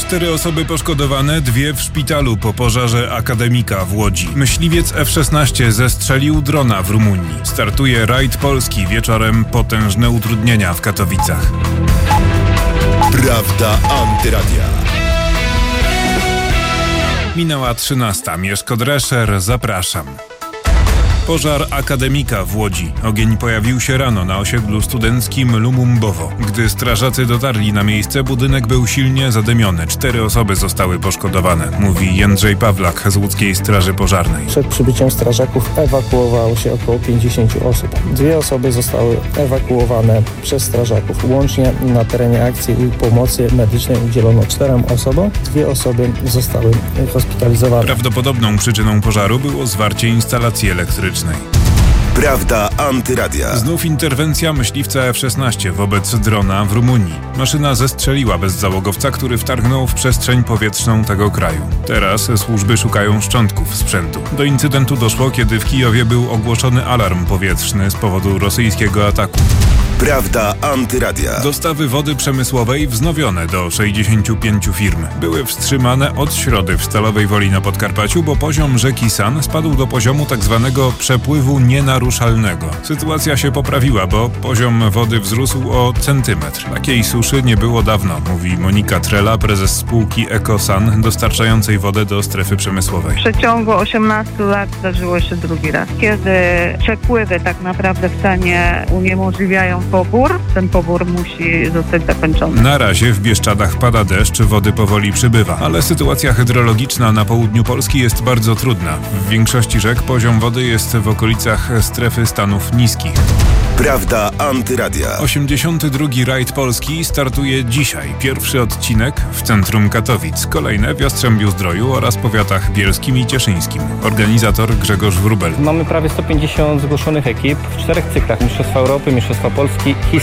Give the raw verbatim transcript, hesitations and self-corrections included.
Cztery osoby poszkodowane, dwie w szpitalu po pożarze Akademika w Łodzi. Myśliwiec F szesnaście zestrzelił drona w Rumunii. Startuje rajd polski, wieczorem potężne utrudnienia w Katowicach. Prawda Antyradia. Minęła trzynasta. Mieszko Drescher, zapraszam. Pożar Akademika w Łodzi. Ogień pojawił się rano na osiedlu studenckim Lumumbowo. Gdy strażacy dotarli na miejsce, budynek był silnie zadymiony. Cztery osoby zostały poszkodowane, mówi Jędrzej Pawlak z Łódzkiej Straży Pożarnej. Przed przybyciem strażaków ewakuowało się około pięćdziesięciu osób. Dwie osoby zostały ewakuowane przez strażaków. Łącznie na terenie akcji pomocy medycznej udzielono czterem osobom. Dwie osoby zostały hospitalizowane. Prawdopodobną przyczyną pożaru było zwarcie instalacji elektrycznej. Prawda Antyradia. Znów interwencja myśliwca F szesnaście wobec drona w Rumunii. Maszyna zestrzeliła bezzałogowca, który wtargnął w przestrzeń powietrzną tego kraju. Teraz służby szukają szczątków sprzętu. Do incydentu doszło, kiedy w Kijowie był ogłoszony alarm powietrzny z powodu rosyjskiego ataku. Prawda Antyradia. Dostawy wody przemysłowej wznowione do sześćdziesięciu pięciu firm. Były wstrzymane od środy w Stalowej Woli na Podkarpaciu, bo poziom rzeki San spadł do poziomu tzw. przepływu nienaruszalnego. Sytuacja się poprawiła, bo poziom wody wzrósł o centymetr. Takiej suszy nie było dawno, mówi Monika Trela, prezes spółki EcoSan, dostarczającej wodę do strefy przemysłowej. W przeciągu osiemnastu lat zdarzyło się drugi raz, kiedy przepływy tak naprawdę w Sanie uniemożliwiają pobór. Ten pobór musi zostać zakończony. Na razie w Bieszczadach pada deszcz, wody powoli przybywa, ale sytuacja hydrologiczna na południu Polski jest bardzo trudna. W większości rzek poziom wody jest w okolicach strefy stanów niskich. Prawda Antyradia. osiemdziesiąty drugi rajd polski startuje dzisiaj. Pierwszy odcinek w centrum Katowic. Kolejne w Jastrzębiu-Zdroju oraz powiatach bielskim i cieszyńskim. Organizator Grzegorz Wróbel. Mamy prawie sto pięćdziesiąt zgłoszonych ekip w czterech cyklach: Mistrzostwa Europy, Mistrzostwa Polski,